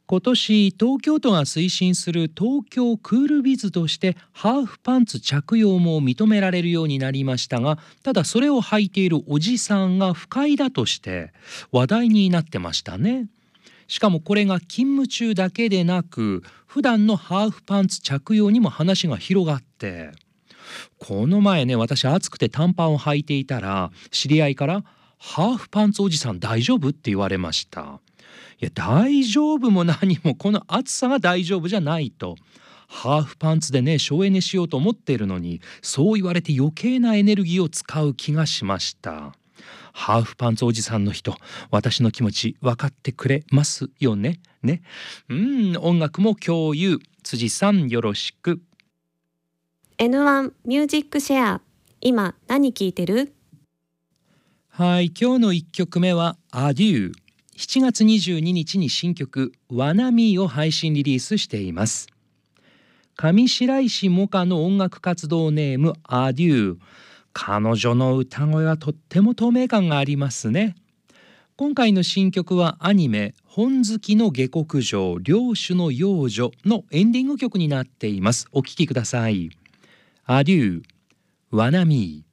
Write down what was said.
今年東京都が推進する東京クールビズとしてハーフパンツ着用も認められるようになりましたが、ただそれを履いているおじさんが不快だとして話題になってましたね。しかもこれが勤務中だけでなく、普段のハーフパンツ着用にも話が広がって、この前ね、私暑くて短パンを履いていたら知り合いからハーフパンツおじさん大丈夫って言われました。いや、大丈夫も何もこの暑さが大丈夫じゃないと。ハーフパンツでね省エネしようと思っているのに、そう言われて余計なエネルギーを使う気がしました。ハーフパンツおじさんの人、私の気持ち分かってくれますよね。音楽も共有。辻さんよろしく。 N1 ミュージックシェア、今何聴いてる？ はい、今日の1曲目はアデュー。7月22日に新曲ワナミーを配信リリースしています。上白石萌歌の音楽活動ネームアデュー。彼女の歌声はとっても透明感がありますね。今回の新曲はアニメ本好きの下克上領主の幼女のエンディング曲になっています。お聴きください。アデュー、ワナミー。